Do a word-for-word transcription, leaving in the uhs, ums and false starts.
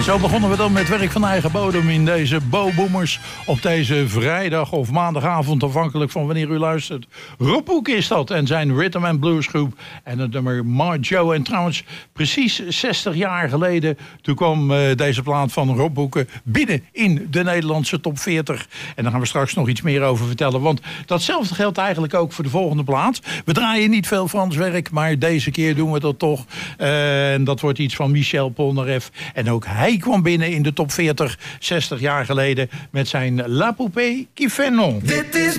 En zo begonnen we dan met werk van eigen bodem in deze Bo Boomers op deze vrijdag of maandagavond, afhankelijk van wanneer u luistert. Rob Hoek is dat en zijn Rhythm and Blues groep en het nummer Marjo. En trouwens, precies zestig jaar geleden, toen kwam uh, deze plaat van Rob Hoeken binnen in de Nederlandse top veertig. En daar gaan we straks nog iets meer over vertellen, want datzelfde geldt eigenlijk ook voor de volgende plaat. We draaien niet veel Frans werk, maar deze keer doen we dat toch. Uh, en dat wordt iets van Michel Polnareff. En ook hij kwam binnen in de top veertig zestig jaar geleden met zijn La Poupée qui fait non. Dit is